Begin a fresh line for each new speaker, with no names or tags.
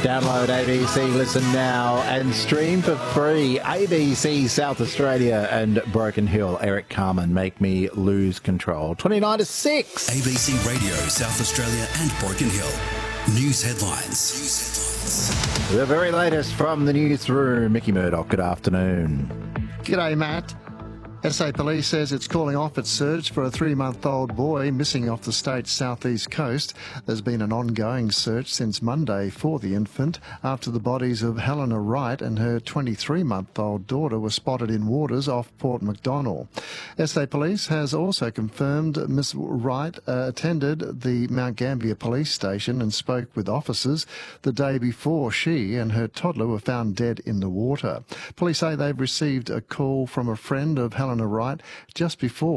Download ABC Listen Now and stream for free. ABC South Australia and Broken Hill. Eric Carmen, Make Me Lose Control. 29 to 6.
ABC Radio South Australia and Broken Hill. News headlines.
The very latest from the newsroom. Mickey Murdoch, good afternoon.
G'day, Matt. SA Police says it's calling off its search for a 3-month-old boy missing off the state's southeast coast. There's been an ongoing search since Monday for the infant after the bodies of Helena Wright and her 23-month-old daughter were spotted in waters off Port Macdonnell. SA Police has also confirmed Miss Wright attended the Mount Gambier police station and spoke with officers the day before she and her toddler were found dead in the water. Police say they've received a call from a friend of Helena Wright just before